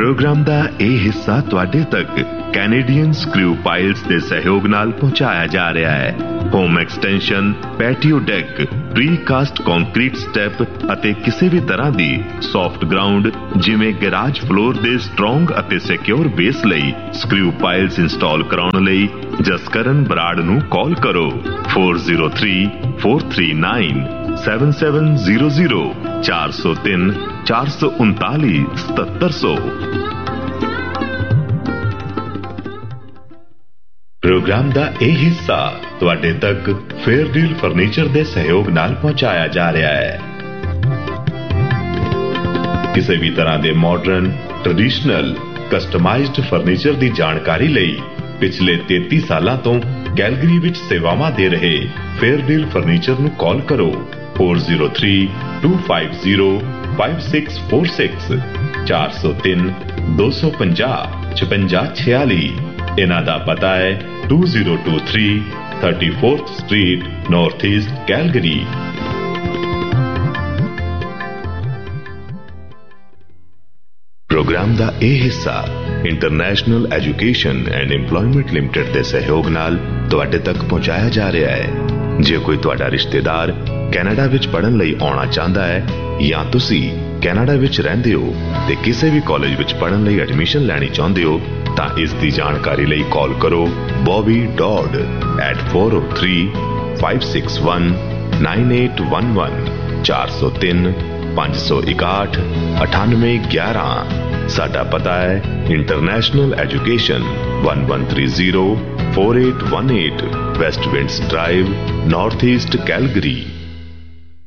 Programme का यह हिस्सा तुहाडे तक कैनेडियन स्क्रू पाइल्स के सहयोग नाल पहुंचाया जा रहा है। Home extension, patio deck, pre cast concrete step अते किसी भी तरह की सॉफ्ट ग्राउंड जिवें गैराज फ्लोर के स्ट्रोंग अते सिक्योर बेस लई स्क्रू पाइल्स इंस्टॉल कराउण लई जसकरण बराड़ नूं कॉल करो 403439 7700 403 439 7700। प्रोग्राम का यह हिस्सा तुहाडे तक फेयर डील फर्नीचर के सहयोग नाल पहुंचाया जा रहा है। किसी भी तरह के मॉडर्न, ट्रेडिशनल, कस्टमाइज्ड फर्नीचर की जानकारी लई पिछले 33 साल तो कैलगरी विच सेवावां दे रहे फेयर डील फर्नीचर नूं कॉल करो 4032505646 403 250 5646। इन्हां दा पता है 2023 34th street north east Calgary. Programme का यह हिस्सा international education and employment limited के सहयोग नाल तुहाडे तक पहुंचाया जा रहा है। जे कोई तुहाडा रिश्तेदार कैनेडा विच पढ़न लई आउणा चाहता है या तुसी कैनेडा विच रहिंदे हो ते किसी भी कॉलेज विच पढ़न लई एडमिशन लैनी चाहुंदे हो तां इस दी जानकारी लई कॉल करो बॉबी डॉड at 403-561-9811 403 561 9811। साडा पता है international education 1130 4818 waste winds drive north east Calgary.